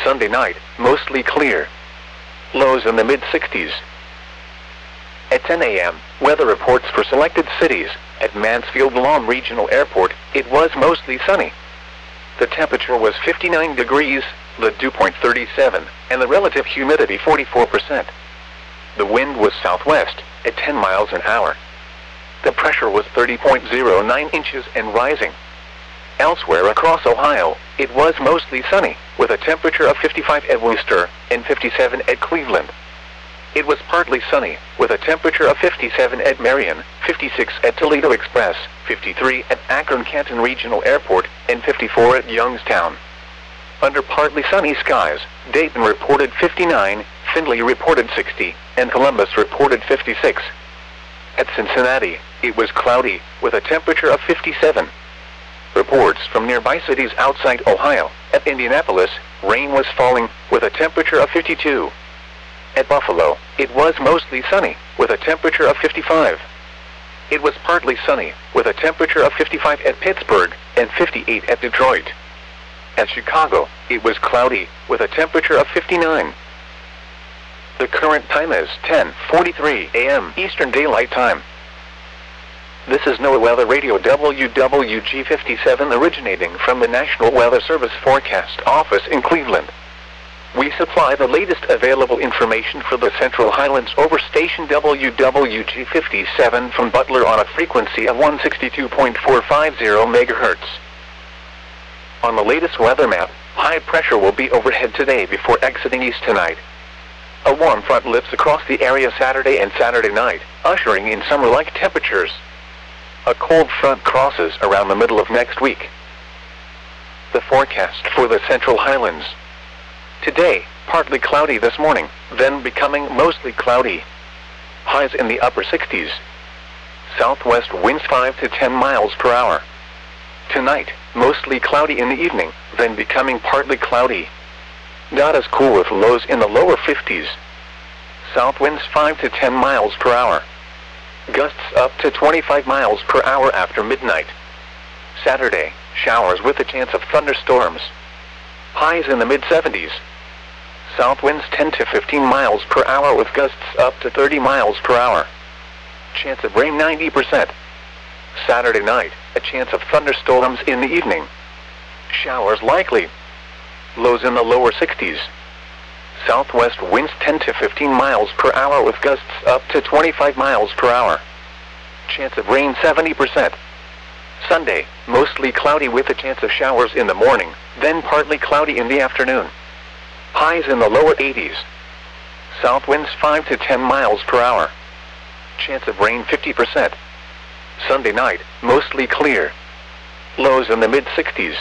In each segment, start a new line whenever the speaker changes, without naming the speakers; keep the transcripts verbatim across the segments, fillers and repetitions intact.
Sunday night, mostly clear. Lows in the mid sixties. At ten A M, weather reports for selected cities. At Mansfield Lawn Regional Airport, it was mostly sunny. The temperature was fifty-nine degrees, the dew point thirty-seven, and the relative humidity forty-four percent. The wind was southwest, at ten miles an hour. The pressure was thirty point zero nine inches and rising. Elsewhere across Ohio, it was mostly sunny, with a temperature of fifty-five at Wooster and fifty-seven at Cleveland. It was partly sunny, with a temperature of fifty-seven at Marion, fifty-six at Toledo Express, fifty-three at Akron-Canton Regional Airport, and fifty-four at Youngstown. Under partly sunny skies, Dayton reported fifty-nine, Findlay reported sixty, and Columbus reported fifty-six. At Cincinnati, it was cloudy, with a temperature of fifty-seven. Reports from nearby cities outside Ohio. At Indianapolis, rain was falling, with a temperature of fifty-two. At Buffalo, it was mostly sunny, with a temperature of fifty-five. It was partly sunny, with a temperature of fifty-five at Pittsburgh and fifty-eight at Detroit. At Chicago, it was cloudy, with a temperature of fifty-nine. The current time is ten forty-three A M Eastern Daylight Time. This is NOAA Weather Radio W W G fifty-seven originating from the National Weather Service Forecast Office in Cleveland. We supply the latest available information for the Central Highlands over station W W G fifty-seven from Butler on a frequency of one sixty-two point four five zero megahertz. On the latest weather map, high pressure will be overhead today before exiting east tonight. A warm front lifts across the area Saturday and Saturday night, ushering in summer-like temperatures. A cold front crosses around the middle of next week. The forecast for the Central Highlands. Today, partly cloudy this morning, then becoming mostly cloudy. Highs in the upper sixties. Southwest winds five to ten miles per hour. Tonight, mostly cloudy in the evening, then becoming partly cloudy. Not as cool with lows in the lower fifties. South winds five to ten miles per hour. Gusts up to twenty-five miles per hour after midnight. Saturday, showers with a chance of thunderstorms. Highs in the mid seventies. South winds ten to fifteen miles per hour with gusts up to thirty miles per hour. Chance of rain ninety percent. Saturday night, a chance of thunderstorms in the evening. Showers likely. Lows in the lower sixties. Southwest winds ten to fifteen miles per hour with gusts up to twenty-five miles per hour. Chance of rain seventy percent. Sunday, mostly cloudy with a chance of showers in the morning, then partly cloudy in the afternoon. Highs in the lower eighties. South winds five to ten miles per hour. Chance of rain fifty percent. Sunday night, mostly clear. Lows in the mid sixties.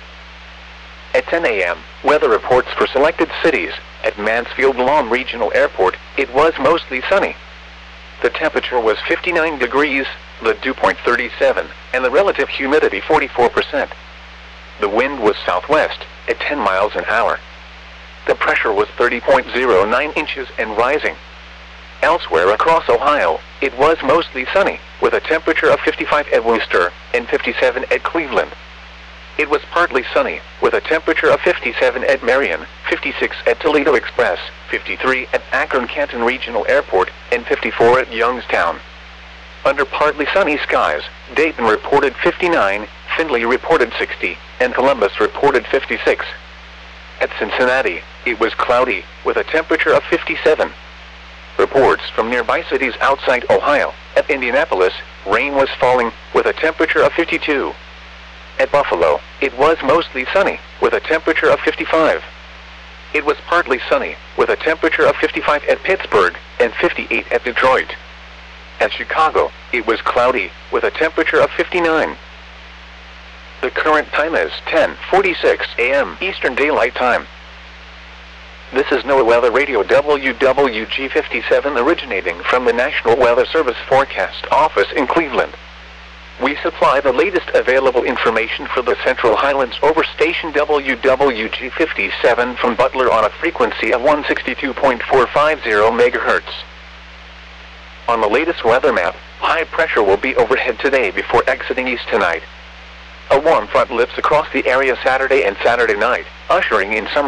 At ten A M, weather reports for selected cities. At Mansfield Lawn Regional Airport, it was mostly sunny. The temperature was fifty-nine degrees, the dew point thirty-seven, and the relative humidity forty-four percent. The wind was southwest, at ten miles an hour. The pressure was thirty point zero nine inches and rising. Elsewhere across Ohio, it was mostly sunny, with a temperature of fifty-five at Wooster and fifty-seven at Cleveland. It was partly sunny, with a temperature of fifty-seven at Marion, fifty-six at Toledo Express, fifty-three at Akron-Canton Regional Airport, and fifty-four at Youngstown. Under partly sunny skies, Dayton reported fifty-nine, Findlay reported sixty, and Columbus reported fifty-six. At Cincinnati, it was cloudy, with a temperature of fifty-seven. Reports from nearby cities outside Ohio. At Indianapolis, rain was falling, with a temperature of fifty-two. At Buffalo, it was mostly sunny, with a temperature of fifty-five. It was partly sunny, with a temperature of fifty-five at Pittsburgh and fifty-eight at Detroit. At Chicago, it was cloudy, with a temperature of fifty-nine. The current time is ten forty-six A M Eastern Daylight Time. This is NOAA Weather Radio W W G fifty-seven originating from the National Weather Service Forecast Office in Cleveland. We supply the latest available information for the Central Highlands over station W W G fifty-seven from Butler on a frequency of one sixty-two point four five zero megahertz. On the latest weather map, high pressure will be overhead today before exiting east tonight. A warm front lifts across the area Saturday and Saturday night, ushering in summer